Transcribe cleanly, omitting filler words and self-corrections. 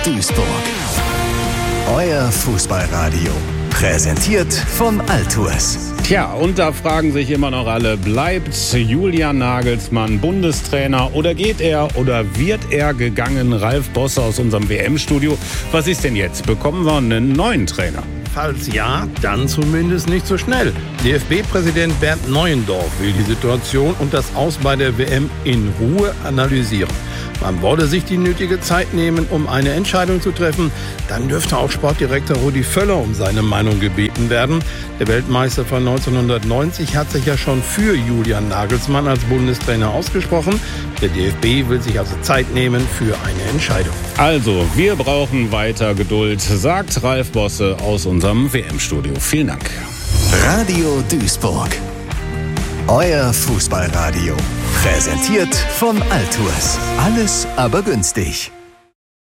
Duisburg. Euer Fußballradio. Präsentiert von Altours. Tja, und da fragen sich immer noch alle, bleibt Julian Nagelsmann Bundestrainer oder geht er oder wird er gegangen? Ralf Bosse aus unserem WM-Studio. Was ist denn jetzt? Bekommen wir einen neuen Trainer? Falls ja, dann zumindest nicht so schnell. DFB-Präsident Bernd Neuendorf will die Situation und das Aus bei der WM in Ruhe analysieren. Man wolle sich die nötige Zeit nehmen, um eine Entscheidung zu treffen. Dann dürfte auch Sportdirektor Rudi Völler um seine Meinung gebeten werden. Der Weltmeister von 1990 hat sich ja schon für Julian Nagelsmann als Bundestrainer ausgesprochen. Der DFB will sich also Zeit nehmen für eine Entscheidung. Also, wir brauchen weiter Geduld, sagt Ralf Bosse aus unserem WM-Studio. Vielen Dank. Radio Duisburg. Euer Fußballradio. Präsentiert von Altours. Alles aber günstig.